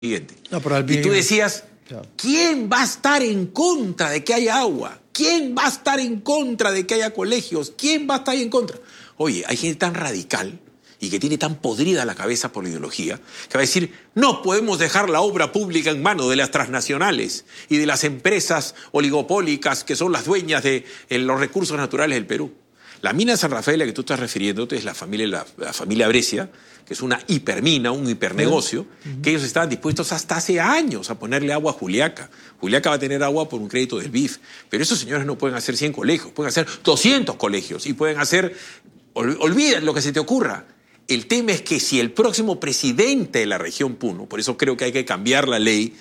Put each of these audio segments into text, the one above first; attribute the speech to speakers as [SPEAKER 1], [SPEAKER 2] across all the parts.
[SPEAKER 1] siguiente.
[SPEAKER 2] No, pero
[SPEAKER 1] y tú decías, ¿quién va a estar en contra de que haya agua? ¿Quién va a estar en contra de que haya colegios? ¿Quién va a estar en contra? Oye, hay gente tan radical y que tiene tan podrida la cabeza por la ideología, que va a decir, no podemos dejar la obra pública en manos de las transnacionales y de las empresas oligopólicas que son las dueñas de los recursos naturales del Perú. La mina de San Rafael a la que tú estás refiriéndote es la familia Brescia, que es una hipermina, un hipernegocio, que ellos estaban dispuestos hasta hace años a ponerle agua a Juliaca. Juliaca va a tener agua por un crédito del BIF, pero esos señores no pueden hacer 100 colegios, pueden hacer 200 colegios y pueden hacer, olvida lo que se te ocurra. El tema es que si el próximo presidente de la región Puno, por eso creo que hay que cambiar la ley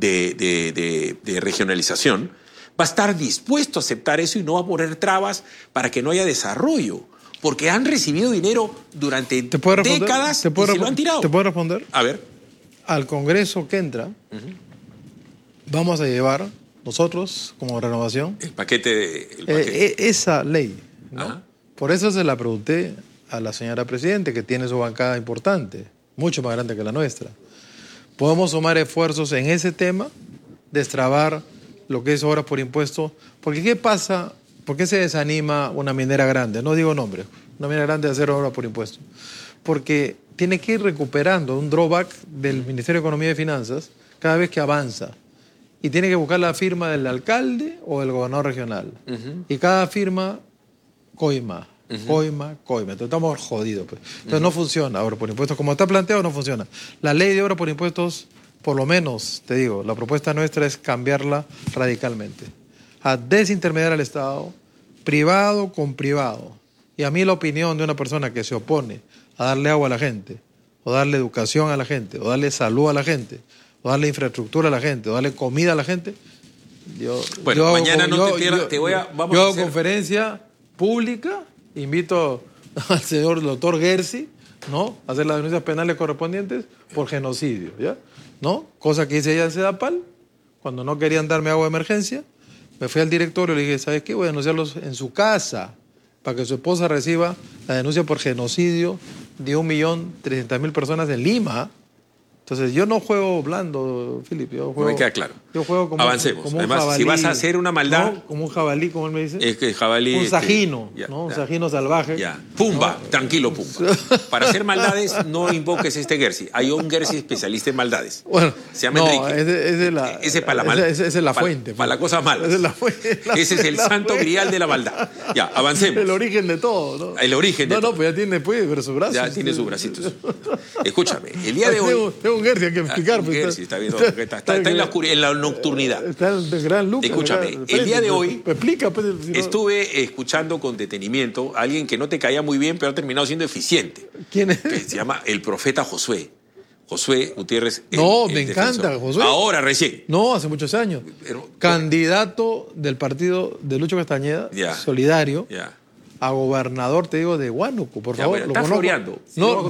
[SPEAKER 1] de regionalización, va a estar dispuesto a aceptar eso y no va a poner trabas para que no haya desarrollo. Porque han recibido dinero durante décadas y se lo han tirado.
[SPEAKER 2] ¿Te puedo responder?
[SPEAKER 1] A ver.
[SPEAKER 2] Al Congreso que entra, vamos a llevar nosotros, como Renovación,
[SPEAKER 1] El paquete.
[SPEAKER 2] esa ley, ¿no?
[SPEAKER 1] Ajá.
[SPEAKER 2] Por eso se la pregunté a la señora Presidente, que tiene su bancada importante, mucho más grande que la nuestra. Podemos sumar esfuerzos en ese tema, destrabar lo que es obras por impuesto, porque ¿qué pasa? ¿Por qué se desanima una minera grande? No digo nombre, una minera grande de hacer obras por impuesto. Porque tiene que ir recuperando un drawback del Ministerio de Economía y Finanzas cada vez que avanza. Y tiene que buscar la firma del alcalde o del gobernador regional. Y cada firma, coima. Coima. Entonces estamos jodidos. Pues. Entonces no funciona obra por impuestos. Como está planteado, no funciona. La ley de obra por impuestos, por lo menos, te digo, la propuesta nuestra es cambiarla radicalmente. A desintermediar al Estado, privado con privado. Y a mí la opinión de una persona que se opone a darle agua a la gente, o darle educación a la gente, o darle salud a la gente, o darle infraestructura a la gente, o darle comida a la gente,
[SPEAKER 1] mañana vamos a hacer
[SPEAKER 2] conferencia pública, invito al señor doctor Gersi, ¿no? A hacer las denuncias penales correspondientes por genocidio, ¿ya? ¿No? Cosa que hice ella en Sedapal, cuando no querían darme agua de emergencia. Me fui al directorio y le dije, ¿sabes qué? Voy a denunciarlos en su casa para que su esposa reciba la denuncia por genocidio de 1.300.000 personas en Lima. Entonces, yo no juego blando, Philip. Yo juego,
[SPEAKER 1] me queda claro.
[SPEAKER 2] Yo juego como,
[SPEAKER 1] Avancemos.
[SPEAKER 2] como un
[SPEAKER 1] Además,
[SPEAKER 2] jabalí,
[SPEAKER 1] si vas a hacer una maldad...
[SPEAKER 2] ¿no? Como un jabalí, como él me dice.
[SPEAKER 1] Es que el jabalí...
[SPEAKER 2] Un sajino, ¿no? Un sajino salvaje.
[SPEAKER 1] Ya. Pumba,
[SPEAKER 2] ¿no?
[SPEAKER 1] Tranquilo, Pumba. Para hacer maldades, no invoques este Gersi. Hay un Gersi especialista en maldades.
[SPEAKER 2] Bueno,
[SPEAKER 1] se llama Enrique. Ese es para la maldad.
[SPEAKER 2] Esa es la fuente.
[SPEAKER 1] Para las cosas malas.
[SPEAKER 2] Esa es la fuente.
[SPEAKER 1] Ese es el santo grial de la maldad. Ya, avancemos.
[SPEAKER 2] El origen de todo, ¿no?
[SPEAKER 1] El origen de todo.
[SPEAKER 2] No, pues ya tiene sus brazos.
[SPEAKER 1] Ya tiene sus bracitos. Escúchame, el día de hoy...
[SPEAKER 2] Tengo un Gersi que explicar.
[SPEAKER 1] Pues, Gersi, está viendo. Está en la nocturnidad.
[SPEAKER 2] Está el gran Lucas.
[SPEAKER 1] Escúchame, el día de hoy
[SPEAKER 2] explica, pues, si no...
[SPEAKER 1] estuve escuchando con detenimiento a alguien que no te caía muy bien, pero ha terminado siendo eficiente.
[SPEAKER 2] ¿Quién es?
[SPEAKER 1] Que se llama el profeta Josué. Josué Gutiérrez.
[SPEAKER 2] Me encanta, Josué.
[SPEAKER 1] Ahora, recién.
[SPEAKER 2] No, hace muchos años. Candidato del partido de Lucho Castañeda, solidario. A gobernador, te digo, de Huánuco, por favor.
[SPEAKER 1] Bueno, está floreando.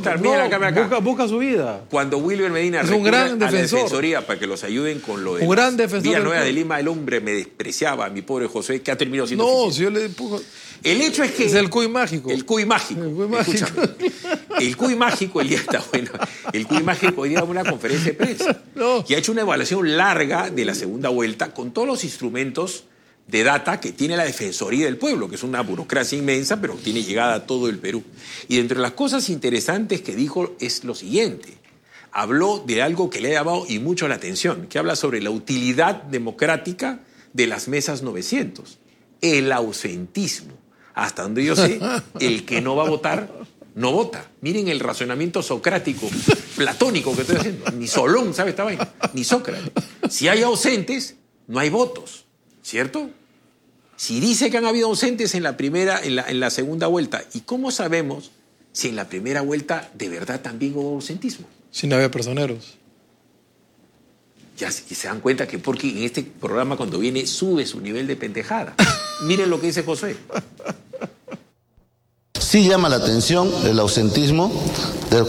[SPEAKER 2] Busca su vida.
[SPEAKER 1] Cuando Wilber Medina
[SPEAKER 2] es un gran defensor.
[SPEAKER 1] A la defensoría para que los ayuden con lo de
[SPEAKER 2] un gran defensor
[SPEAKER 1] Villanueva de Lima, el hombre me despreciaba a mi pobre Josué, que ha terminado siendo
[SPEAKER 2] No, si yo le empujo...
[SPEAKER 1] El hecho es que...
[SPEAKER 2] Es el cuy mágico.
[SPEAKER 1] El cuy mágico. Escúchame. El cuy mágico el día está bueno. El cuy mágico hoy día da una conferencia de prensa. Y ha hecho una evaluación larga de la segunda vuelta con todos los instrumentos de data que tiene la Defensoría del Pueblo, que es una burocracia inmensa, pero tiene llegada a todo el Perú. Y entre las cosas interesantes que dijo es lo siguiente. Habló de algo que le ha llamado y mucho la atención, que habla sobre la utilidad democrática de las mesas 900. El ausentismo. Hasta donde yo sé, el que no va a votar, no vota. Miren el razonamiento socrático, platónico que estoy haciendo. Ni Solón sabe esta vaina, ni Sócrates. Si hay ausentes, no hay votos. ¿Cierto? Si dice que han habido ausentes en la segunda vuelta, ¿y cómo sabemos si en la primera vuelta de verdad también hubo ausentismo?
[SPEAKER 2] Si no había personeros.
[SPEAKER 1] Ya se dan cuenta que porque en este programa cuando viene sube su nivel de pendejada. Miren lo que dice Josué.
[SPEAKER 3] Sí llama la atención el ausentismo del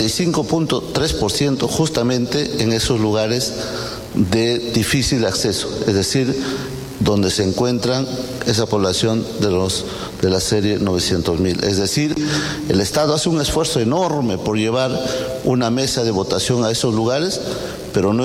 [SPEAKER 3] 45.3% justamente en esos lugares de difícil acceso, es decir, donde se encuentran esa población de la serie 900.000. Es decir, el Estado hace un esfuerzo enorme por llevar una mesa de votación a esos lugares, pero no